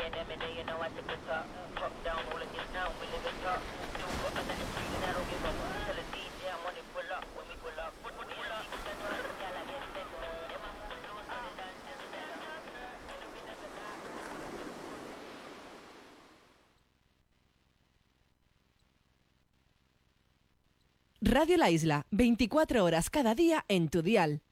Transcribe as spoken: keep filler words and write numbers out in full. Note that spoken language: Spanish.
Radio La Isla, veinticuatro horas cada día en tu dial.